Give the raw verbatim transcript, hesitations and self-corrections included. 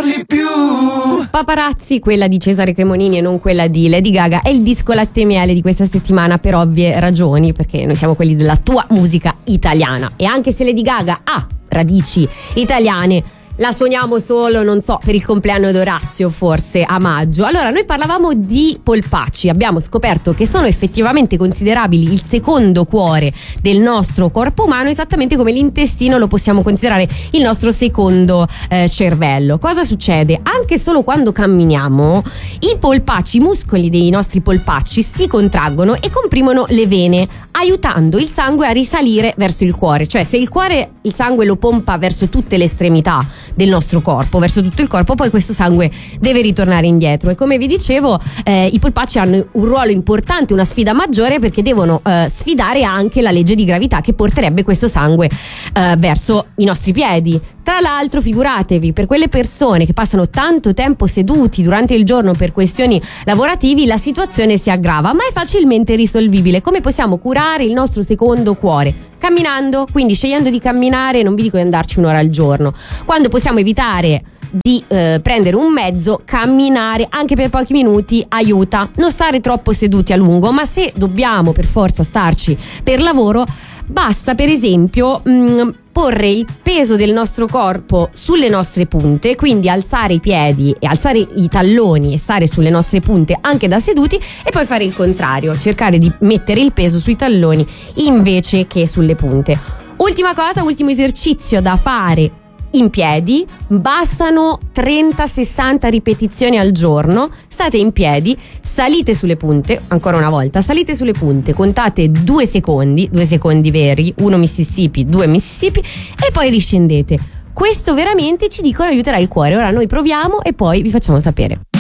parli più. Paparazzi, quella di Cesare Cremonini e non quella di Lady Gaga, è il disco latte e miele di questa settimana per ovvie ragioni, perché noi siamo quelli della tua musica italiana. E anche se Lady Gaga ha radici italiane, la suoniamo solo, non so, per il compleanno d'Orazio, forse a maggio. Allora, noi parlavamo di polpacci, abbiamo scoperto che sono effettivamente considerabili il secondo cuore del nostro corpo umano, esattamente come l'intestino lo possiamo considerare il nostro secondo eh, cervello. Cosa succede? Anche solo quando camminiamo, i polpacci, i muscoli dei nostri polpacci si contraggono e comprimono le vene, aiutando il sangue a risalire verso il cuore. Cioè, se il cuore, il sangue lo pompa verso tutte le estremità del nostro corpo, verso tutto il corpo, poi questo sangue deve ritornare indietro. E come vi dicevo, eh, i polpacci hanno un ruolo importante, una sfida maggiore, perché devono eh, sfidare anche la legge di gravità che porterebbe questo sangue eh, verso i nostri piedi. Tra l'altro, figuratevi, per quelle persone che passano tanto tempo seduti durante il giorno per questioni lavorativi, la situazione si aggrava, ma è facilmente risolvibile. Come possiamo curare il nostro secondo cuore? Camminando, quindi scegliendo di camminare, non vi dico di andarci un'ora al giorno. Quando possiamo evitare di eh, prendere un mezzo, camminare anche per pochi minuti aiuta. Non stare troppo seduti a lungo, ma se dobbiamo per forza starci per lavoro, basta per esempio mh, porre il peso del nostro corpo sulle nostre punte, quindi alzare i piedi e alzare i talloni e stare sulle nostre punte anche da seduti, e poi fare il contrario, cercare di mettere il peso sui talloni invece che sulle punte. Ultima cosa, ultimo esercizio da fare in piedi, bastano trenta sessanta ripetizioni al giorno. State in piedi, salite sulle punte, ancora una volta, salite sulle punte, contate due secondi, due secondi veri, uno Mississippi, due Mississippi, e poi riscendete. Questo veramente, ci dicono, aiuterà il cuore. Ora noi proviamo e poi vi facciamo sapere.